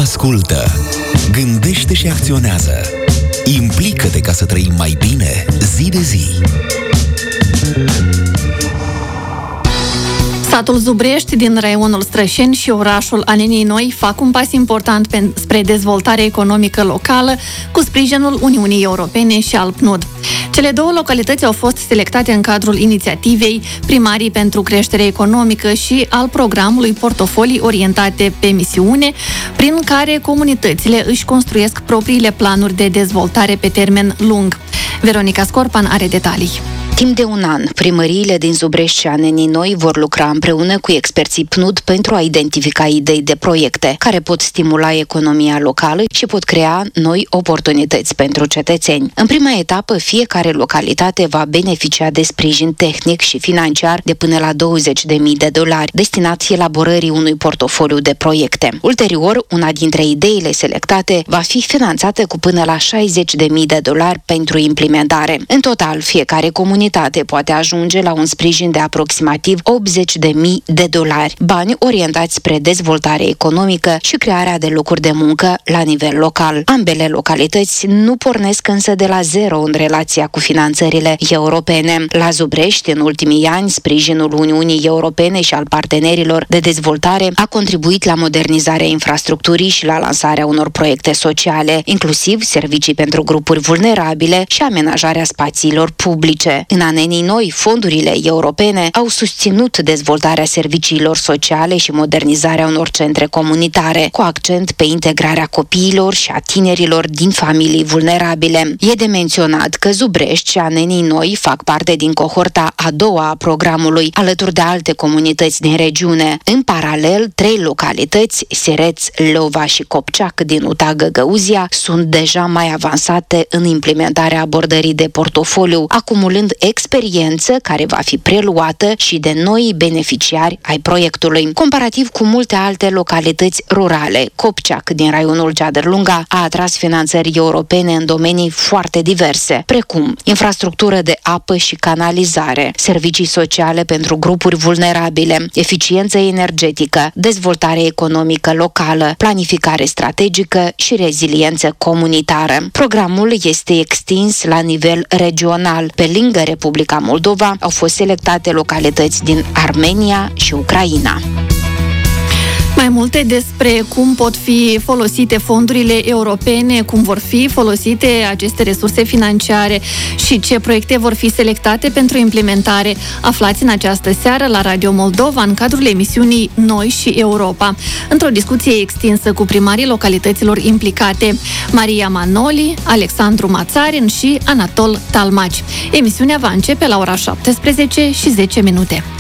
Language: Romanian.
Ascultă, gândește și acționează. Implică-te ca să trăim mai bine zi de zi. Satul Zubrești din raionul Strășeni și orașul Anenii Noi fac un pas important spre dezvoltare economică locală cu sprijinul Uniunii Europene și al PNUD. Cele două localități au fost selectate în cadrul inițiativei Primarii pentru creștere economică și al programului Portofolii orientate pe misiune, prin care comunitățile își construiesc propriile planuri de dezvoltare pe termen lung. Veronica Scorpan are detalii. Timp de un an, primăriile din Zubrești și Anenii Noi vor lucra împreună cu experții PNUD pentru a identifica idei de proiecte care pot stimula economia locală și pot crea noi oportunități pentru cetățeni. În prima etapă, fiecare localitate va beneficia de sprijin tehnic și financiar de până la $20.000, destinat elaborării unui portofoliu de proiecte. Ulterior, una dintre ideile selectate va fi finanțată cu până la $60.000 pentru implementare. În total, fiecare comunitate poate ajunge la un sprijin de aproximativ $80.000, bani orientați spre dezvoltare economică și crearea de locuri de muncă la nivel local. Ambele localități nu pornesc însă de la zero în relația cu finanțările europene. La Zubrești, în ultimii ani, sprijinul Uniunii Europene și al partenerilor de dezvoltare a contribuit la modernizarea infrastructurii și la lansarea unor proiecte sociale, inclusiv servicii pentru grupuri vulnerabile și amenajarea spațiilor publice. În Anenii Noi, fondurile europene au susținut dezvoltarea serviciilor sociale și modernizarea unor centre comunitare, cu accent pe integrarea copiilor și a tinerilor din familii vulnerabile. E de menționat că Zubrești și Anenii Noi fac parte din cohorta a doua a programului, alături de alte comunități din regiune. În paralel, 3 localități, Sereț, Leova și Copceac din UTA Găgăuzia, sunt deja mai avansate în implementarea abordării de portofoliu, acumulând experiență care va fi preluată și de noi beneficiari ai proiectului. Comparativ cu multe alte localități rurale, Copceac din raionul Ceadărlunga a atras finanțări europene în domenii foarte diverse, precum infrastructură de apă și canalizare, servicii sociale pentru grupuri vulnerabile, eficiență energetică, dezvoltare economică locală, planificare strategică și reziliență comunitară. Programul este extins la nivel regional. Pe lângă Republica Moldova au fost selectate localități din Armenia și Ucraina. Mai multe despre cum pot fi folosite fondurile europene, cum vor fi folosite aceste resurse financiare și ce proiecte vor fi selectate pentru implementare, aflați în această seară la Radio Moldova în cadrul emisiunii Noi și Europa, într-o discuție extinsă cu primarii localităților implicate, Maria Manoli, Alexandru Mațarin și Anatol Talmaci. Emisiunea va începe la ora 17:10.